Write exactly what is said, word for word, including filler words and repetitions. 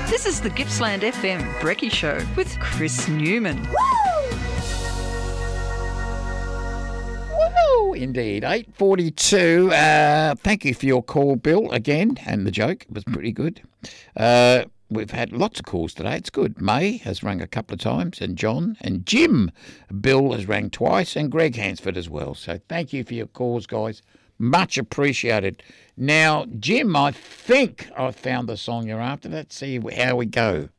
This is the Gippsland F M Brekkie Show with Chris Newman. Woo! Indeed. eight forty-two. Uh, thank you for your call, Bill, again. And the joke was pretty good. Uh, we've had lots of calls today. It's good. May has rang a couple of times, and John and Jim. Bill has rang twice, and Greg Hansford as well. So thank you for your calls, guys. Much appreciated. Now, Jim, I think I've found the song you're after. Let's see how we go.